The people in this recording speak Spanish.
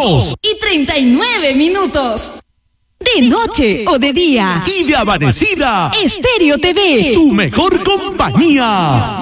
2:39. De noche o de día. Y de amanecida. Estéreo TV. Tu mejor compañía.